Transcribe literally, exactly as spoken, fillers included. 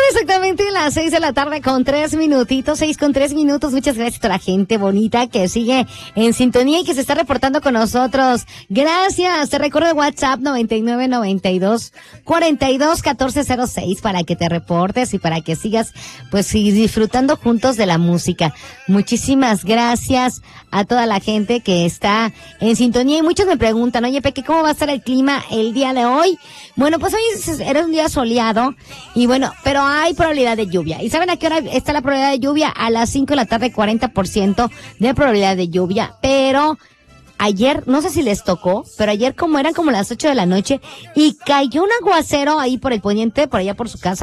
exactamente las seis de la tarde con tres minutitos, seis con tres minutos. Muchas gracias a toda la gente bonita que sigue en sintonía y que se está reportando con nosotros. Gracias. Te recuerdo el WhatsApp noventa y nueve noventa y dos cuarenta y dos catorce cero seis para que te reportes y para que sigas pues disfrutando juntos de la música. Muchísimas gracias a toda la gente que está en sintonía y muchos me preguntan, oye Peque, ¿cómo va a estar el clima el día de hoy? Bueno, pues hoy era un día soleado y bueno, pero hay probabilidad de lluvia. ¿Y saben a qué hora está la probabilidad de lluvia? A las cinco de la tarde, cuarenta por ciento de probabilidad de lluvia. Pero ayer, no sé si les tocó, pero ayer como eran como las ocho de la noche y cayó un aguacero ahí por el poniente, por allá por su casa.